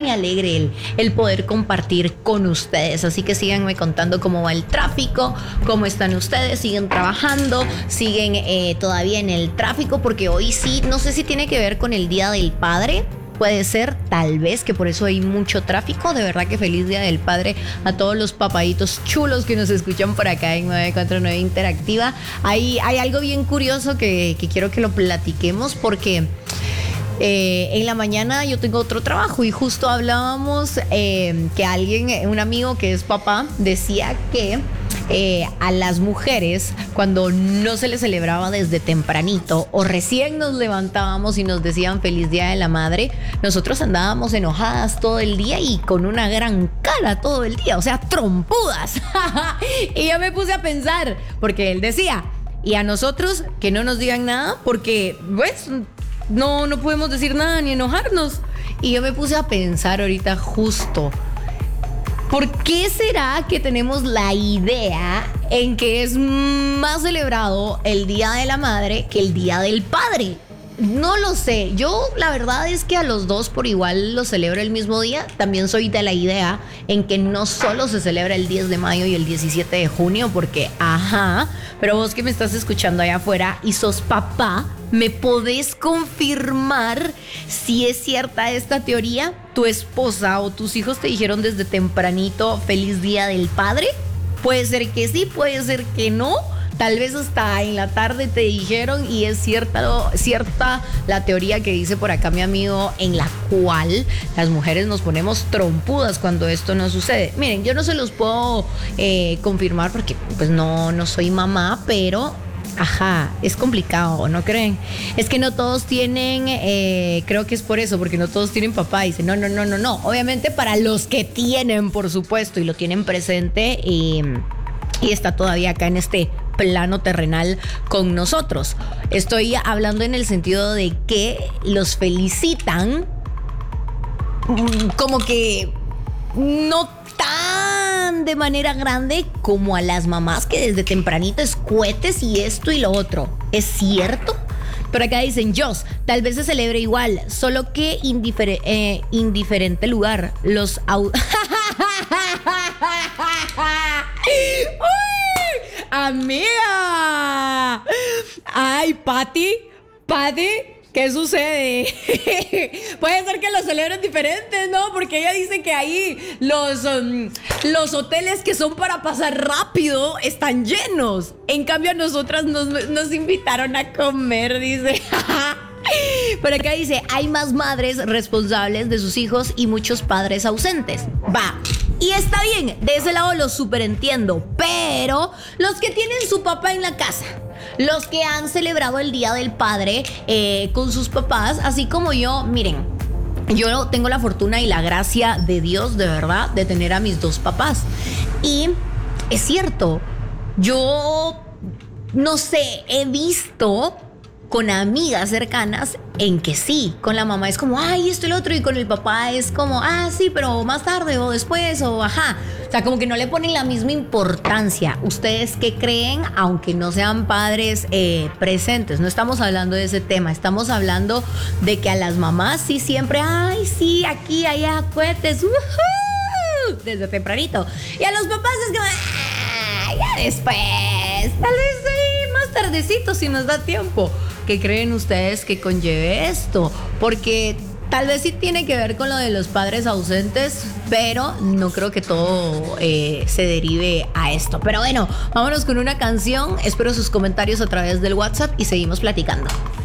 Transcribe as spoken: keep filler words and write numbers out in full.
me alegre el, el poder compartir con ustedes. Así que síganme contando cómo va el tráfico, cómo están ustedes, siguen trabajando, siguen eh, todavía en el tráfico, porque hoy sí, no sé si tiene que ver con el Día del Padre. Puede ser, tal vez, que por eso hay mucho tráfico. De verdad que feliz Día del Padre a todos los papaditos chulos que nos escuchan por acá en nueve cuatro nueve Interactiva. Hay, hay algo bien curioso que, que quiero que lo platiquemos, porque eh, en la mañana yo tengo otro trabajo y justo hablábamos eh, que alguien, un amigo que es papá, decía que Eh, a las mujeres, cuando no se les celebraba desde tempranito o recién nos levantábamos y nos decían feliz Día de la Madre, nosotros andábamos enojadas todo el día y con una gran cara todo el día, o sea, trompudas. Y yo me puse a pensar, porque él decía, y a nosotros que no nos digan nada, porque pues no, no podemos decir nada ni enojarnos. Y yo me puse a pensar ahorita justo, ¿por qué será que tenemos la idea en que es más celebrado el Día de la Madre que el Día del Padre? No lo sé. Yo la verdad es que a los dos por igual los celebro el mismo día. También soy de la idea en que no solo se celebra el diez de mayo y el diecisiete de junio, porque ajá, pero vos que me estás escuchando allá afuera y sos papá, ¿me podés confirmar si es cierta esta teoría? ¿Tu esposa o tus hijos te dijeron desde tempranito feliz Día del Padre? Puede ser que sí, puede ser que no. Tal vez hasta en la tarde te dijeron, y es cierta, cierta la teoría que dice por acá mi amigo, en la cual las mujeres nos ponemos trompudas cuando esto no sucede. Miren, yo no se los puedo eh, confirmar porque pues no, no soy mamá, pero ajá, es complicado, ¿no creen? Es que no todos tienen, eh, creo que es por eso, porque no todos tienen papá. Dicen, no, no, no, no, no. Obviamente para los que tienen, por supuesto, y lo tienen presente y, y está todavía acá en este plano terrenal con nosotros. Estoy hablando en el sentido de que los felicitan como que no tan de manera grande como a las mamás que desde tempranito es cohetes y esto y lo otro. ¿Es cierto? Pero acá dicen, Jos, tal vez se celebre igual, solo que indifer- eh, indiferente lugar. Los au- ¡Uy! ¡Amiga! ¡Ay, Pati! ¡Pati! ¿Qué sucede? Puede ser que los celebren diferentes, ¿no? Porque ella dice que ahí los, um, los hoteles que son para pasar rápido están llenos. En cambio, a nosotras nos, nos invitaron a comer, dice. Por acá dice, hay más madres responsables de sus hijos y muchos padres ausentes. Va. Y está bien, de ese lado lo superentiendo. Pero los que tienen su papá en la casa, los que han celebrado el Día del Padre eh, con sus papás, así como yo, miren, yo tengo la fortuna y la gracia de Dios, de verdad, de tener a mis dos papás. Y es cierto, yo no sé, he visto con amigas cercanas en que sí, con la mamá es como, ay, esto y lo otro, y con el papá es como, ah, sí, pero más tarde o después, o ajá. O sea, como que no le ponen la misma importancia. ¿Ustedes qué creen? Aunque no sean padres eh, presentes, no estamos hablando de ese tema, estamos hablando de que a las mamás sí siempre, ay, sí, aquí, allá, cohetes, uh-huh, desde tempranito. Y a los papás es como, ah, ya después, tal vez sí, más tardecito si nos da tiempo. ¿Qué creen ustedes que conlleve esto? Porque tal vez sí tiene que ver con lo de los padres ausentes, pero no creo que todo eh, se derive a esto. Pero bueno, vámonos con una canción. Espero sus comentarios a través del WhatsApp y seguimos platicando.